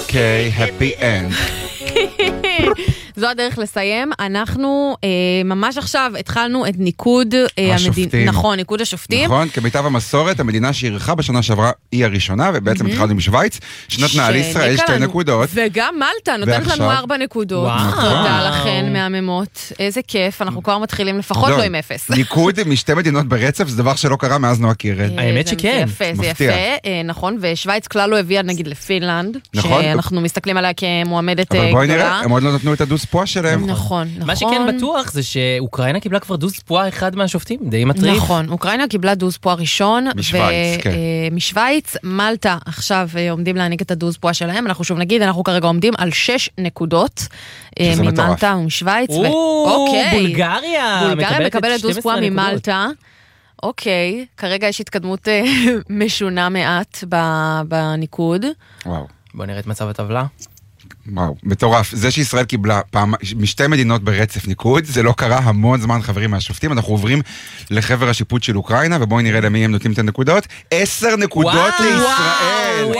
אוקיי, happy end. זו הדרך לסיים. אנחנו ממש עכשיו התחלנו את ניקוד השופטים. נכון, ניקוד השופטים. נכון, כמיטב המסורת, המדינה שאירחה בשנה שעברה היא הראשונה, ובעצם התחלנו עם שוויץ, שנתנה לישראל 2 נקודות. וגם מלטה נותנת לנו 4 נקודות. תודה לכן, מהממות. איזה כיף, אנחנו כבר מתחילים לפחות לא עם 0. ניקוד משתי מדינות ברצף, זה דבר שלא קרה מאז נועה קירל. האמת שכן. זה יפה, נכון, ושוויץ כלל לא הביאה נגיד לפינלנד, שאנחנו מסתכלים עליה כמועמדת גדולה. אבל בואי נראה, הם עוד לא נתנו את הדוס פועה שלהם. נכון. מה שכן בטוח זה שאוקראינה קיבלה כבר דוז פועה אחד מהשופטים, די מטריד. נכון, אוקראינה קיבלה דוז פועה ראשון. משוויץ, כן. משוויץ, מלטה עכשיו עומדים להעניק את הדוז פועה שלהם. אנחנו שוב נגיד, אנחנו כרגע עומדים על 6 נקודות ממלטה ומשוויץ. בולגריה מקבלת דוז פועה ממלטה. אוקיי, כרגע יש התקדמות משונה מעט בניקוד. וואו. בוא נראה את מצב הטבלה. וואו, מטורף. זה שישראל קיבלה משתי מדינות ברצף ניקוד, זה לא קרה המון זמן, חברים מהשופטים. אנחנו עוברים לחבר השיפוט של אוקראינה, ובואי נראה למי הם נותנים את הנקודות. 10 נקודות לישראל!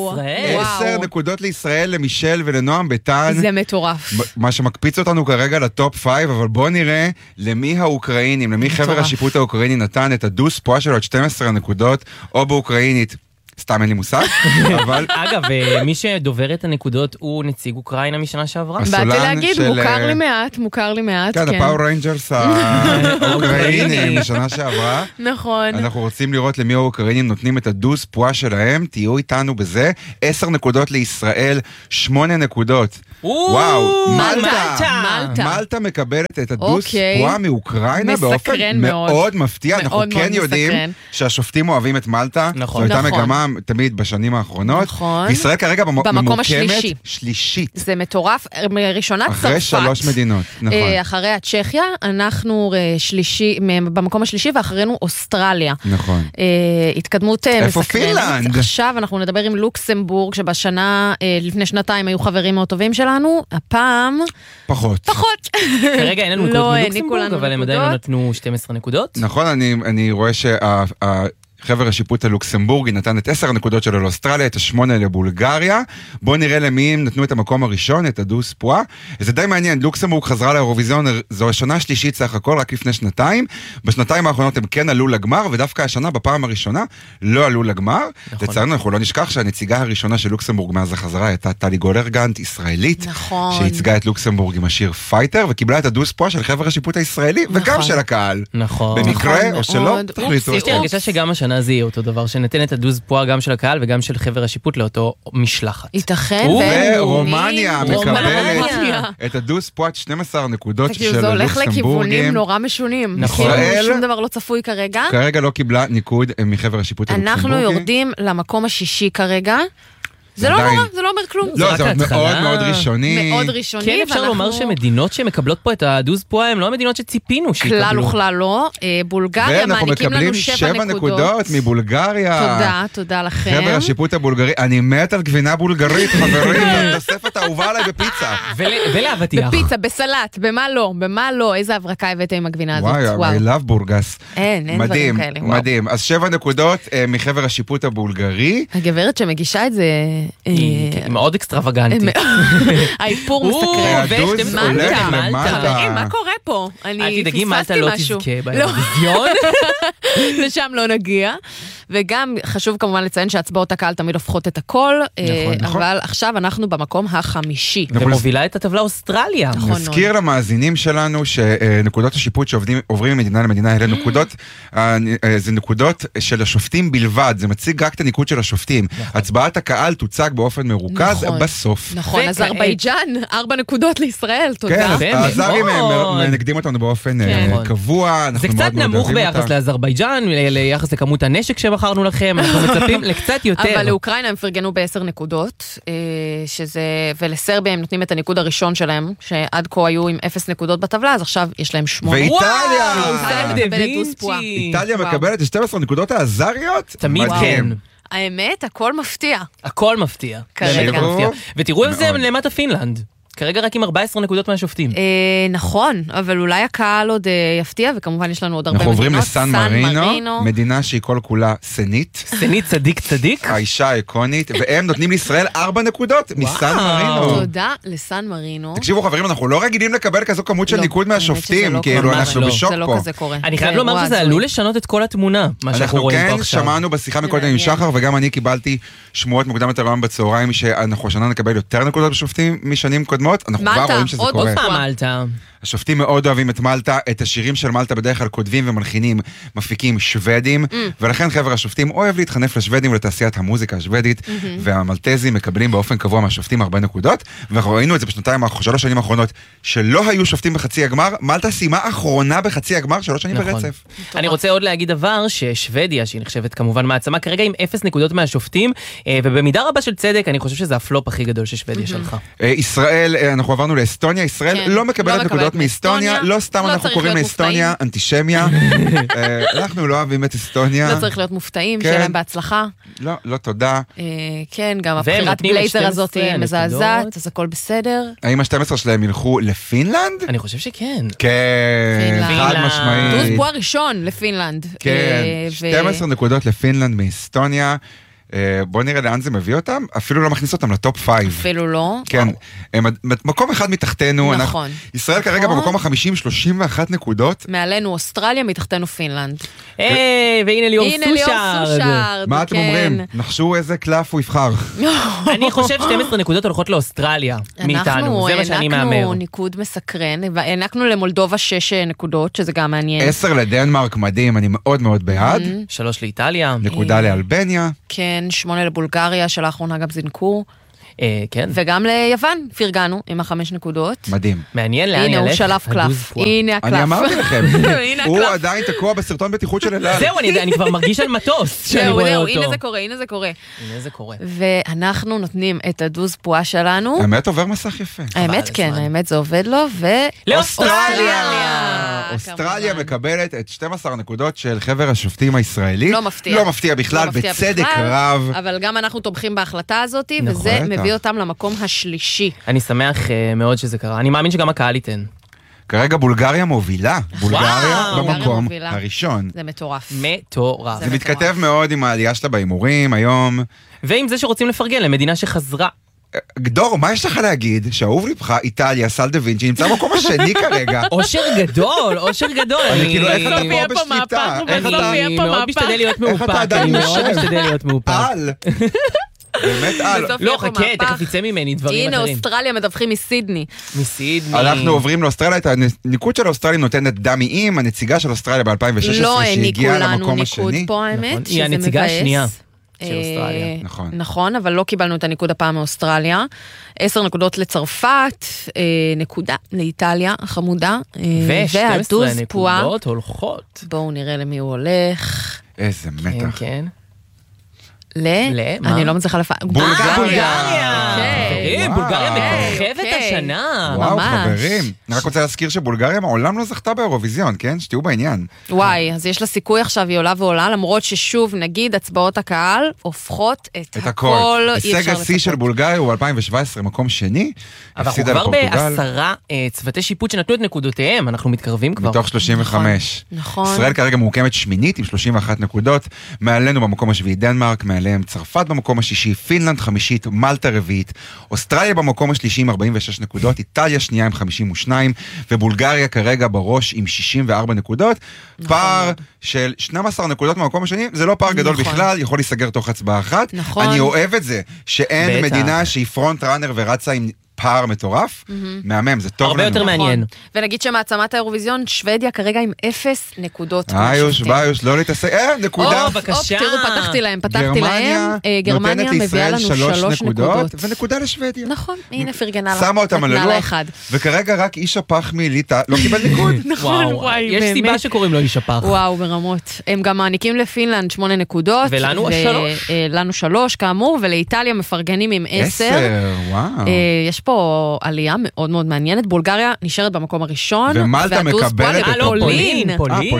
10 נקודות לישראל, למישל ולנועם ביטן. זה מטורף. מה שמקפיץ אותנו כרגע לטופ 5, אבל בואו נראה למי האוקראינים, למי חבר השיפוט האוקראיני נתן את הדוס פועה שלו, את 12 נקודות, או באוקראינית. סתם אין לי מושג, אבל... אגב, מי שדובר את הנקודות הוא נציג אוקראינה משנה שעברה. באתי להגיד, מוכר לי מעט, כן, הפאור ריינג'רס האוקראינים משנה שעברה. נכון. אנחנו רוצים לראות למי האוקראינים נותנים את הדוס פועה שלהם, תהיו איתנו בזה. 10 נקודות לישראל, 8 נקודות. וואו, מלטה מקבלת את הדוס פועה מאוקראינה באופן מאוד מפתיע. אנחנו כן יודעים שהשופטים אוהבים את מלטה. זו הייתה מגמה תמיד בשנים האחרונות. נכון. ישראל כרגע במקום שלישית. זה מטורף. ראשונת צרפת. אחרי 3 מדינות. נכון. אחרי הצ'כיה, אנחנו במקום השלישי, ואחרינו אוסטרליה. נכון. התקדמות איפה מסקרנת. פינלנד? עכשיו אנחנו נדבר עם לוקסמבורג, שבשנה, לפני שנתיים היו חברים מאוד טובים שלנו. הפעם... פחות. כרגע אין לנו נקודות מלוקסמבורג, אבל הם עדיין נתנו 12 נקודות. נכון, אני רואה חבר השיפוט הלוקסמבורגי נתן את 10 הנקודות שלו לאוסטרליה, את 8 לבולגריה. בואו נראה למי הם נתנו את המקום הראשון, את הדוס פועה. זה די מעניין, לוקסמבורג חזרה לאירוויזיון, זו השנה השלישית סך הכל, רק לפני שנתיים. בשנתיים האחרונות הם כן עלו לגמר, ודווקא השנה בפעם הראשונה לא עלו לגמר. לצערנו אנחנו לא נשכח שהנציגה הראשונה של לוקסמבורג מאז החזרה הייתה טלי גולרגנט, ישראלית, שייצגה את לוקסמבורג עם השיר פייטר, וקיבלה את הדוס פועה של חבר השיפוט הישראלי, וגם של הקהל. במקרה או שלא, תחליטו. יש לי הרגשה שגם השנה זה יהיה אותו דבר, שניתן את הדוז פועה גם של הקהל וגם של חבר השיפוט לאותו משלחת. ייתכן. ורומניה מקבלת את הדוז פועה 12 נקודות של לוקסמבורגים. זה הולך לכיוונים נורא משונים. ישראל, שום דבר לא צפוי כרגע. כרגע לא קיבלה ניקוד מחבר השיפוט הלוקסמבורגי. אנחנו יורדים למקום השישי כרגע. זה לא נורא, זה לא אומר כלום. לא, זה מאוד מאוד ראשוני. מאוד ראשוני. כן, אפשר לומר שמדינות שמקבלות פה את הדוז פועה, הן לא מדינות שציפינו שיקבלו. כלל וכלל לא. בולגריה מעניקים לנו 7 נקודות. מבולגריה. תודה לכם. חבר השיפוט הבולגרי. אני מת על גבינה בולגרית, חברים. התוספת האהובה עליי בפיצה. ולאבטיח. בפיצה, בסלט, במה לא. איזה הברקה הבאת עם הגבינה הזאת. וואי, I love בורגס. אין דברים כאלה. מדהים. אז 7 נקודות מחבר השיפות הבולגרי. הגברת שמגישה את זה היא מאוד אקסטרווגנטית. האיפור מסקרן. מלטה. מה קורה פה? אל תדאגי, מלטה לא תזכה באירוויזיון. לשם לא נגיע. וגם חשוב כמובן לציין שהצבעות הקהל תמיד הופכות את הכל, אבל עכשיו אנחנו במקום החמישי. ומובילה את הטבלה אוסטרליה. נזכיר למאזינים שלנו שנקודות השיפוט שעוברים ממדינה למדינה, אלה נקודות, זה נקודות של השופטים בלבד, זה מציג רק את הניקוד של השופטים. הצבעת הקהל תוצג באופן מרוכז בסוף. נכון, אזרבייג'אן, 4 נקודות לישראל, תודה. כן, האזרים נקדים אותנו באופן קבוע. זה קצת נמוך ביחס לאזרבייג'אן, ליחס לכמות הנשק שבחרנו לכם, אנחנו מצפים לקצת יותר. אבל לאוקראינה הם פרגנו ב10 נקודות, ולסרביה הם נותנים את הניקוד הראשון שלהם, שעד כה היו עם 0 נקודות בטבלה, אז עכשיו יש להם 8. איטליה מקבלת 12 נקודות האזריות? תמיד כן. האמת, הכל מפתיע. הכל מפתיע. ותראו איך זה למטה פינלנד. כרגע רק עם 14 נקודות מהשופטים. נכון, אבל אולי הקהל עוד יפתיע, וכמובן יש לנו עוד הרבה מדינות. אנחנו עוברים לסן מרינו, מדינה שהיא כל כולה סנית. סנית צדיק. האישה האיקונית, והם נותנים לישראל 4 נקודות מסן מרינו. תודה לסן מרינו. תקשיבו חברים, אנחנו לא רגילים לקבל כזו כמות של ניקוד מהשופטים, כאילו אנחנו בשוק פה. זה לא כזה קורה. אני חייב לומר שזה עלול לשנות את כל התמונה, מה שאנחנו רואים פה עכשיו. אנחנו כן שמענו בשיחה מקודם עם שחר, וגם אני קיבלתי שמועות מוקדם יותר היום בצהריים, שאנחנו השנה נקבל יותר נקודות בשופטים משנים קודמות, אנחנו כבר רואים שזה קורה. עוד פעם מלטה. השופטים מאוד אוהבים את מלטה, את השירים של מלטה בדרך כלל כותבים ומלחינים מפיקים שוודים, ולכן חבר השופטים אוהב להתחנף לשוודים ולתעשיית המוזיקה השוודית, והמלטזים מקבלים באופן קבוע מהשופטים 4 נקודות, ואנחנו ראינו את זה בשלוש שנים האחרונות, שלא היו שופטים בחצי הגמר, מלטה סיימה אחרונה בחצי הגמר 3 שנים ברצף. אני רוצה עוד להגיד דבר, ששוודיה, שהיא נחשבת כמובן מעצמה, כרגע עם 0 נקודות מהשופטים, ובמידה רבה של צדק, אני חושב שזה הפלופ הכי גדול ששוודיה שלחה. ישראל, אנחנו עברנו לאסטוניה, ישראל לא מקבלת נקודות מאסטוניה, לא סתם אנחנו קוראים לאסטוניה אנטישמיה, אנחנו לא אוהבים את אסטוניה. לא צריך להיות מופתעים, שיהיה להם בהצלחה. לא, תודה. כן, גם הבחירת בלייזר הזאת היא מזעזעת, אז הכל בסדר. האם ה-12 שלהם ילכו לפינלנד? אני חושב שכן. כן, חד משמעית. דוז בועה ראשון לפינלנד. כן, 12 נקודות לפינלנד מאסטוניה. בוא נראה לאן זה מביא אותם, אפילו לא מכניס אותם לטופ 5. אפילו לא. כן, מקום אחד מתחתנו. נכון. ישראל כרגע במקום ה-50, 31 נקודות. מעלינו אוסטרליה, מתחתנו פינלנד. והנה ליאור סושארד. מה אתם אומרים? נחשו איזה קלף הוא יבחר. אני חושב 12 נקודות הולכות לאוסטרליה מאיתנו, זה מה שאני מאמר. אנחנו ניקוד מסקרן, והענקנו למולדובה 6 נקודות, שזה גם מעניין. 10 לדנמרק, מדהים, אני מאוד מאוד בעד. 3 לאיטליה. נקודה לאלבניה. כן, 8 לבולגריה, שלאחרונה גם זינקו. כן. וגם ליוון, פרגנו עם 5 נקודות. מדהים. מעניין לאן ילך. הנה, הוא שלף קלף. הנה הקלף. אני אמרתי לכם, הוא עדיין תקוע בסרטון בטיחות של אלעד. זהו, אני כבר מרגיש על מטוס. זהו, הנה זה קורה. ואנחנו נותנים את הדוז פועה שלנו. האמת עובר מסך יפה. האמת כן, האמת זה עובד לו, לאוסטרליה! אוסטרליה מקבלת את 12 הנקודות של חבר השופטים הישראלי. לא מפתיע. לא מפתיע בכלל, בצדק רב. אבל גם אנחנו תומכים בהחלטה הזאת, וזה מביא אותם למקום השלישי. אני שמח מאוד שזה קרה. אני מאמין שגם הקהל ייתן. כרגע בולגריה מובילה. בולגריה במקום הראשון. זה מטורף. זה מתכתב מאוד עם העלייה שלה בהימורים היום. ועם זה שרוצים לפרגן למדינה שחזרה. דור, מה יש לך להגיד? שאהוב לבך, איטליה, סל דה וינצ'י, נמצא במקום השני כרגע. אושר גדול. אני כאילו, איך אתה פה בשליטה? אני מאוד משתדל להיות מאופק. באמת לא, חכה, תכף יצא ממני דברים אחרים. הנה, אוסטרליה מדווחים מסידני. אנחנו עוברים לאוסטרליה, את הניקוד של אוסטרליה נותנת דמי אים, הנציגה של אוסטרליה ב-2016 שהגיעה למקום השני. לא העניקו לנו ניקוד פה, האמת, היא הנציגה השנייה של אוסטרליה. נכון, אבל לא קיבלנו את הניקוד הפעם מאוסטרליה. 10 נקודות לצרפת, נקודה לאיטליה החמודה. ו-12 נקודות הולכות. בואו נראה למי הוא הולך. איזה מתח. כן. אני לא מצליחה בולגריה! בולגריה מככבת השנה. וואו, חברים. אני רק רוצה להזכיר שבולגריה מעולם לא זכתה באירוויזיון, כן? שתהיו בעניין. וואי, אז יש לה סיכוי עכשיו, היא עולה ועולה, למרות ששוב, נגיד, הצבעות הקהל הופכות את הכל. הישג השיא של בולגריה הוא 2017, מקום שני. אבל אנחנו כבר ב10 צוותי שיפוט שנתנו את נקודותיהם, אנחנו מתקרבים כבר. מתוך 35. נכון. ישראל כרגע מוקמת שמינית עם 31 נקודות, מעלינו במקום השביעי דנמרק, מעליהם צרפת במקום השישי, פינלנד חמישית, מלטה רביעית, אוסטרליה במקום השלישי עם 46 נקודות, איטליה שנייה עם 52, ובולגריה כרגע בראש עם 64 נקודות, פער של 12 נקודות מהמקום השני, זה לא פער גדול בכלל, יכול להיסגר תוך הצבעה אחת. אני אוהב את זה, שאין מדינה שהיא פרונט ראנר ורצה עם פער מטורף, מהמם, זה טוב לנו. הרבה יותר מעניין. ונגיד שמעצמת האירוויזיון, שוודיה כרגע עם 0 נקודות. ביוש, לא להתעסק, נקודה. בבקשה. תראו, פתחתי להם. גרמניה מביאה לנו 3 נקודות. ונקודה לשוודיה. נכון, הנה פרגנה לה. שמה אותם על הלוח, וכרגע רק איש הפח מליטה לא קיבל ניקוד. נכון, וואי, יש סיבה שקוראים לו איש הפח. וואו, ברמות. הם גם מעניקים לפינלנד 8 נקודות. ולנו 3. לנו 3, כאמור, ולאיטליה מפרגנים עם 10. וואו. יש פה עלייה מאוד מאוד מעניינת. בולגריה נשארת במקום הראשון. ומלטה מקבלת את פולין.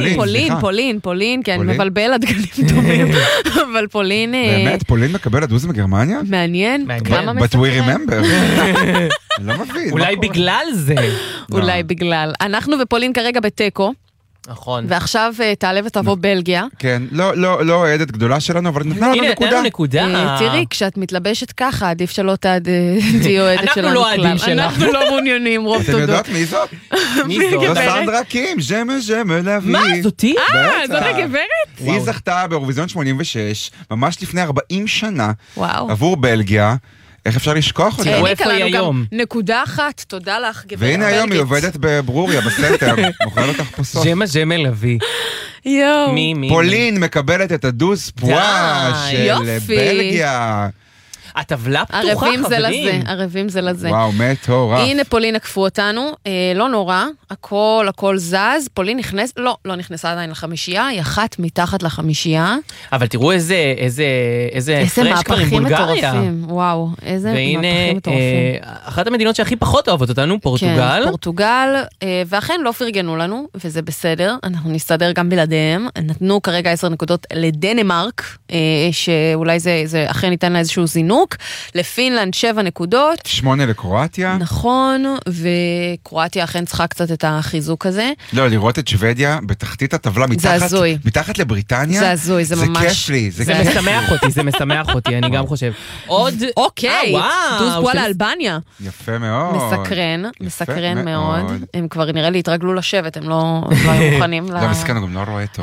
פולין, כן, מבלבל הדגלים דומים. אבל פולין... באמת, פולין מקבלת דוז מגרמניה? מעניין. But we remember. אני לא מבין. אולי בגלל זה. אולי בגלל. אנחנו ופולין כרגע בטקו. נכון. ועכשיו תעלה ותבוא בלגיה. כן, לא אוהדת גדולה שלנו, אבל נתנה לנו נקודה. הנה, נקודה. תראי, כשאת מתלבשת ככה, עדיף שלא תהיי אוהדת שלנו. אנחנו לא אוהדים שלנו. אנחנו לא מעוניינים, רוב אתם תודות. יודעות מי זאת? מי זאת? זו סנדרה קים, ז'מה להביא. מה, זאתי? זאת הגברת? היא זכתה באירוויזיון 86, ממש לפני 40 שנה, וואו. עבור בלגיה. איך אפשר לשכוח אותה? תראו איפה היא היום. נקודה אחת, תודה לך, גברת. והנה היום היא עובדת בברוריה, בסנטר. מוכר אותך פה סוף. ז'מה לביא. יואו. מי? פולין מקבלת את הדוס פואה של יופי. בלגיה. הטבלה פתוחה, חברים. ערבים זה לזה. וואו, מטורף. הנה פולין עקפו אותנו, לא נורא, הכל זז, פולין לא נכנסה עדיין לחמישייה, היא אחת מתחת לחמישייה. אבל תראו איזה הפרש כבר עם בולגריה. וואו, איזה והנה, מהפכים מטורפים. אחת המדינות שהכי פחות אוהבות אותנו, פורטוגל. כן, פורטוגל, ואכן לא פרגנו לנו, וזה בסדר, אנחנו נסתדר גם בלעדיהם. נתנו כרגע 10 נקודות לדנמרק, שאולי זה אכן ניתן לה איזשהו זינוק. לפינלנד 7 נקודות. 8 לקרואטיה. נכון, וקרואטיה אכן צריכה קצת את החיזוק הזה. לא, לראות את שוודיה בתחתית הטבלה, מתחת לבריטניה. זה הזוי, זה ממש. זה כיף לי. זה משמח אותי, אני גם חושב. עוד... אוקיי, דוז פואה לאלבניה. יפה מאוד. מסקרן מאוד. הם כבר נראה לי התרגלו לשבת, הם לא היו מוכנים. לא, מסכן, גם לא רואה טוב.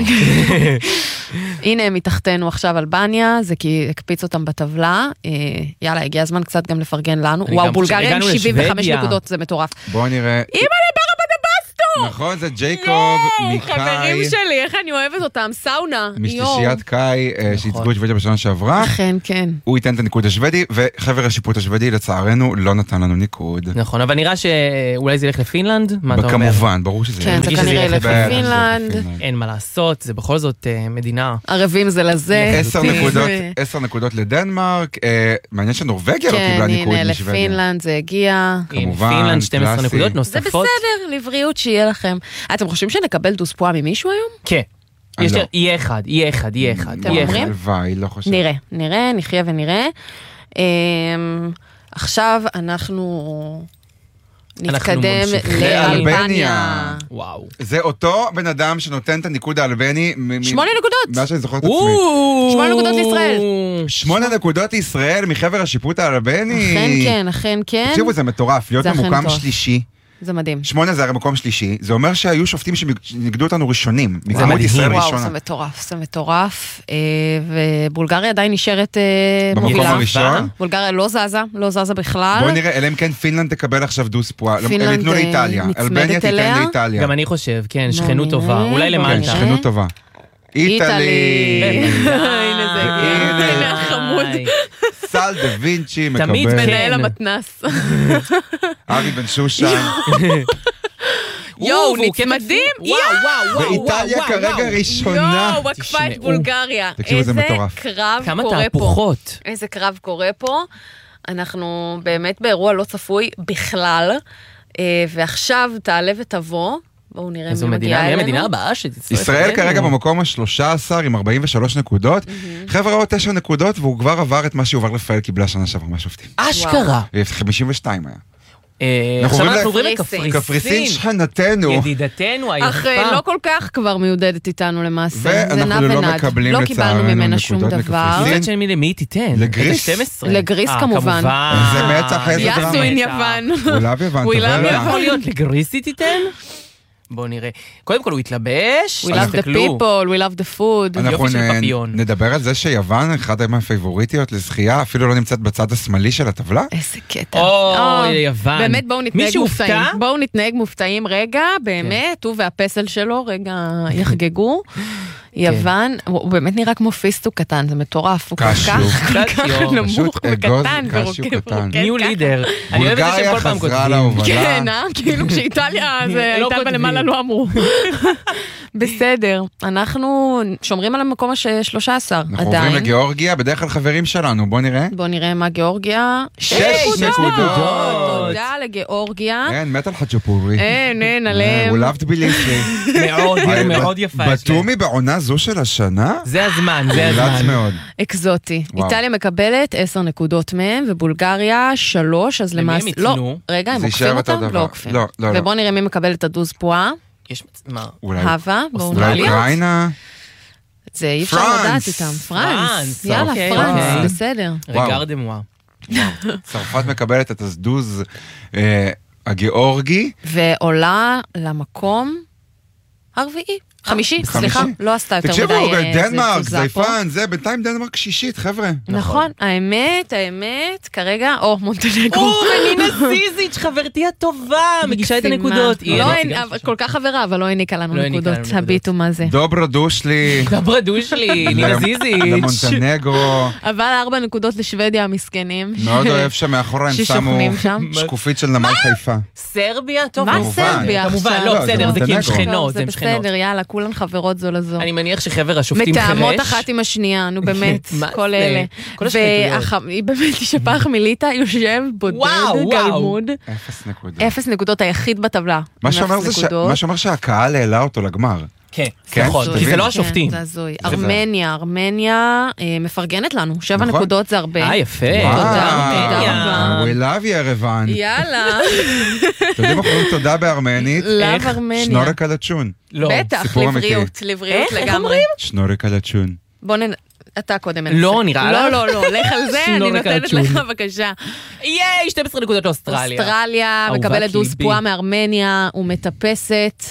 הנה הם מתחתנו עכשיו אלבניה, זה כי הקפיץ אותם בטבלה. יאללה, הגיע הזמן קצת גם לפרגן לנו. וואו, בולגריה עם 75 נקודות, זה מטורף. בואו נראה. אימא לברבה דבסטו! נכון, זה ג'ייקוב, מקאי. חברים שלי, איך אני אוהבת אותם, סאונה. משלישיית קאי, שייצגו את שוודיה בשנה שעברה. כן. הוא ייתן את הניקוד השוודי, וחבר השיפוט השוודי לצערנו לא נתן לנו ניקוד. נכון, אבל נראה שאולי זה ילך לפינלנד, מה אתה אומר? כמובן, ברור שזה כן, זה כנראה ילך לפינלנד. אין מה לעשות, זה בכל זאת מדינה. ערבים זה לזה. 10 נקודות לדנמרק, מעניין שנורווגיה לא קיבלה ניקוד הנה, לפינלנד זה הגיע. כמובן, פינלנד 12 נקודות נוספות. זה בסדר, לבריאות שיהיה לכם. אתם חושבים שנקבל דוס פואה ממישהו היום? כן. יהיה אחד. אתם אומרים? הלוואי, לא חושב. נראה, נחיה ונראה. עכשיו אנחנו נתקדם לאלבניה. וואו. זה אותו בן אדם שנותן את הניקוד האלבני. 8 נקודות. מה שאני זוכר את עצמי. 8 נקודות לישראל. 8 נקודות לישראל מחבר השיפוט האלבני. אכן כן. תקשיבו, זה מטורף, להיות ממוקם שלישי. זה מדהים. 8 זה הרי מקום שלישי, זה אומר שהיו שופטים שנגדו אותנו ראשונים. זה מדהים. וואו, זה מטורף. ובולגריה עדיין נשארת מובילה. במקום הראשון. בולגריה לא זזה בכלל. בואו נראה, אלא אם כן פינלנד תקבל עכשיו דוס פואה. הם ייתנו לאיטליה. אלבניה תיתן לאיטליה. גם אני חושב, כן, שכנות טובה. אולי למעלה. כן, שכנות טובה. איטלי. הנה זה הגיע. הנה החמוד. סל דה וינצ'י מקבל. תמיד מנהל המתנס. אבי בן שושן. יואו, נצמדים. וואו. ואיטליה כרגע ראשונה. יואו, עקפה את בולגריה. תקשיבו, זה מטורף. איזה קרב כמה קורה פה. תהפוכות. איזה קרב קורה פה. אנחנו באמת באירוע לא צפוי בכלל. ועכשיו תעלה ותבוא. בואו נראה מי מגיע אלינו. המדינה הבאה שתצטרף. ישראל כרגע במקום ה-13 עם 43 נקודות. חבר'ה עוד 9 נקודות, והוא כבר עבר את מה שיובל רפאל קיבלה שנה שעברה מהשופטים. אשכרה. 52 היה. עכשיו אנחנו עוברים לקפריסין. קפריסין שכנתנו. ידידתנו היפה. אך לא כל כך כבר מיודדת איתנו למעשה. ואנחנו לא מקבלים לא קיבלנו ממנה שום דבר. מצד שני למי תיתן? לגריס. לגריס כמובן. זה מצח איזה דרמה. יאסו אין יוון. אולב יוון. יכול להיות לגריס היא תיתן? בואו נראה. קודם כל הוא התלבש. We love the people, we love the food. אנחנו נדבר על זה שיוון, אחת מהפייבוריטיות לזכייה, אפילו לא נמצאת בצד השמאלי של הטבלה. איזה קטע. יוון. באמת בואו נתנהג מופתעים. בואו נתנהג מופתעים רגע, באמת, הוא והפסל שלו רגע יחגגו. יוון, הוא באמת נראה כמו פיסטוק קטן, זה מטורף, הוא כל כך נמוך וקטן ורוקד. ניו לידר. בולגריה חזרה להובלה. כן, כאילו כשאיטליה זה הייתה בלמעלה לא אמרו. בסדר, אנחנו שומרים על המקום ה-13 עדיין. אנחנו עוברים לגיאורגיה, בדרך כלל חברים שלנו, בוא נראה. בוא נראה מה גיאורגיה. 6 נקודות. תודה לגיאורגיה. אין, מת על חצ'ופורי. אין, עליהם. הוא לאב טביליסי. מאוד יפה. בתומי בעונה זו של השנה? זה הזמן, זה מולץ הזמן. מאוד. אקזוטי. איטליה מקבלת 10 נקודות מהם, ובולגריה 3, אז למעשה... למי הם ייתנו? רגע, הם זה עוקפים יישאר אותו אותם? דבר. לא עוקפים. לא. ובוא נראה מי מקבל את הדוז פועה. יש... מה? אולי הווה, אולי באונגליה. אוקראינה? זה אי אפשר פרנס. לדעת איתם. פרנס. יאללה, אוקיי, פרנס, אוקיי. בסדר. רגרדם וואו. צרפת מקבלת את הדוז הגיאורגי. ועולה למקום הרביעי. חמישי, סליחה, לא עשתה יותר תקשיבו, מדי דנמרק, תזוזה פה. זייפן, זה בינתיים דנמרק שישית, חבר'ה. נכון, האמת, כרגע, מונטנגרו. ונינה זיזיץ', חברתי הטובה, מגישה את הנקודות. כל כך חברה, אבל לא העניקה לנו נקודות, הביטו מה זה. דוברו דושלי. דוברה דושלי, נינה זיזיץ'. למונטנגרו. אבל 4 נקודות לשוודיה המסכנים. מאוד אוהב שמאחורה הם שמו ששוכנים שם. שקופית של נמל חיפה. סרביה? טוב, מה כמובן. סרביה כמובן, עכשיו? לא, בסדר, זה כי הם מונטנגרו. שכנות, זה זה הם שכנות. בסדר, יאללה, כולן חברות זו לזו. אני מניח שחבר השופטים חרש. מתאמות אחת עם השנייה, נו באמת, מה כל זה? אלה. כל השחיתויות. היא באמת שפח מיליטה, יושב, בודד, וואו. גלמוד. 0 נקודות. 0 נקודות, היחיד בטבלה. מה עם שאומר 0 זה נקודות. מה שאומר שהקהל העלה אותו לגמר. כן, כן, נכון, כי זה לא השופטים. כן, זה הזוי. ארמניה מפרגנת לנו, 7 נכון. נקודות זה הרבה. יפה. תודה רבה. We love you, ירוון. יאללה, אתם יודעים איך אומרים תודה בארמנית? לאו ארמניה. שנורק על הצ'ון. לא. בטח, סיפור אמיתי. לבריאות איך לגמרי. אומרים? שנורק על הצ'ון. בוא אתה קודם. לא, נראה לך? לא, לך על זה, אני שנורק על נותנת הצ'ון. לך בבקשה. ייי, 12 נקודות לאוסטרליה. אוסטרליה אהובת מקבלת דוז ליבי. פועה מארמניה, ומטפסת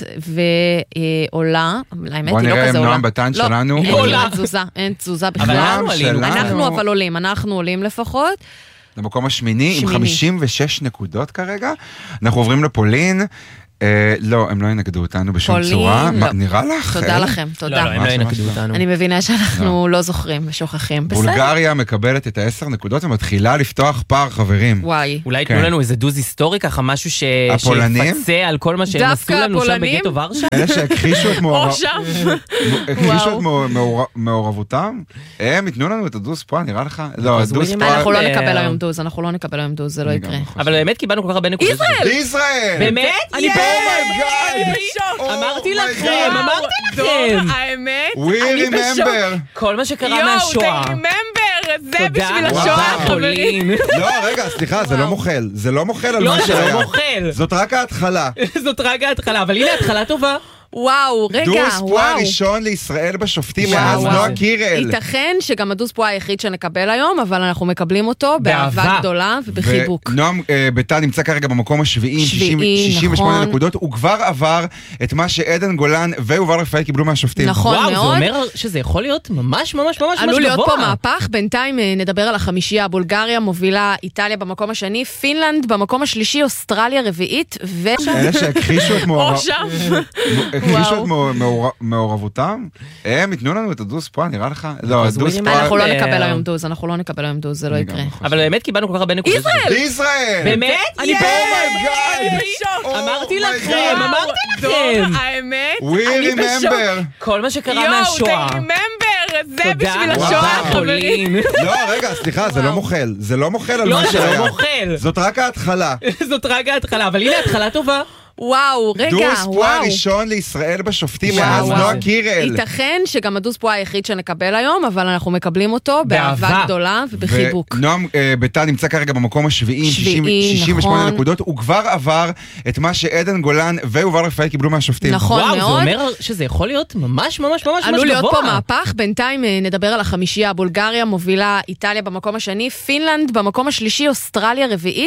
ועולה. האמת בוא היא לא נראה כזה אם עולה. נועם בטן לא, שלנו. אין עולה. כמעט תזוזה, אין תזוזה בכלל. אבל אנחנו עלינו. אנחנו אבל עולים, אנחנו עולים לפחות. למקום השמיני, עם שמיני. 56 נקודות כרגע. אנחנו עוברים לפולין. לא, הם לא ינגדו אותנו בשום פולין, צורה. לא. מה, נראה לך? תודה לכם, תודה. לא, הם לא ינקדו אותנו. אני מבינה שאנחנו לא זוכרים ושוכחים. בסדר. בולגריה מקבלת את 10 נקודות ומתחילה לפתוח פער, חברים. וואי. אולי כן. תנו לנו איזה דוז היסטורי ככה, משהו הפולנים? שיפצה על כל מה שהם דווקא עשו לנו שם הפולנים? בגטו ורשה. אלה שהכחישו את או שם. מעורבותם, הם ייתנו לנו את הדוס פה, נראה לך? לא, אז הדוס וויליאם פה... אנחנו לא אה, נקבל היום דוז, זה לא אני יקרה. גם חושב. אבל באמת קיבלנו כל כך הרבה נקודות. ישראל! באמת? אני ייי! בהלם. אמרתי Oh my לכם, God. אמרתי לכם. האמת, We remember. כל מה שקרה מהשואה. זה תודה בשביל וואו. השואה, חברים. פולין. לא, רגע, סליחה, זה לא מוחל. זה לא מוחל על לא, מה זה לא שהיה. מוחל. זאת רק ההתחלה. זאת רק ההתחלה, אבל הנה התחלה טובה. וואו, רגע, דוס פה וואו. הראשון לישראל בשופטים וואו, מאז וואו. נועה קירל. ייתכן שגם הדוס פה היחיד שנקבל היום, אבל אנחנו מקבלים אותו באהבה באהבה. גדולה ובחיבוק. ונועם ביתן נמצא כרגע במקום השביעי עם שביעי, 68 נכון. נקודות. הוא כבר עבר את מה שעדן גולן ויובל רפאל קיבלו מהשופטים. נכון וואו, זה מאוד. אומר שזה יכול להיות ממש ממש ממש ממש גבוה. עלול להיות פה מהפך, בינתיים נדבר על החמישייה, בולגריה מובילה, איטליה במקום השני, פינלנד במקום השלישי, אוסטרליה רביעית, אלה שהכחישו את או שם. הכחישו את מעורבותם, הם ייתנו לנו את הדוס פה, נראה לך? לא, אז הדוס וויליאם פה... אנחנו לא נקבל היום דוז, זה לא אני גם יקרה. חושב. אבל באמת קיבלנו כל כך הרבה נקודות. ישראל! באמת? אני ייי! Oh אמרתי my לכם, God. אמרתי לכם. האמת, We remember. כל מה שקרה מהשואה. זה תודה בשביל וואו. השואה, חברים. פולין. לא, רגע, סליחה, זה לא מוחל. זה לא מוחל על לא, מה זה שהיה. לא מוחל. זאת רק ההתחלה. זאת רק ההתחלה, אבל הנה התחלה טובה. וואו, רגע, דוס פה וואו. הראשון לישראל בשופטים וואו, מאז וואו. נועה קירל. ייתכן שגם הדוס פה היחיד שנקבל היום, אבל אנחנו מקבלים אותו באהבה באהבה. גדולה ובחיבוק. ונועם ביתן נמצא כרגע במקום השביעי עם שביעי, 68 נכון. נקודות. הוא כבר עבר את מה שעדן גולן ויובל רפאל קיבלו מהשופטים. נכון וואו, זה מאוד. אומר שזה יכול להיות ממש ממש ממש עלול להיות גבוה. פה מהפך, בינתיים נדבר על החמישייה, בולגריה מובילה, איטליה במקום השני, פינלנד במקום השלישי, אוסטרליה רביעית.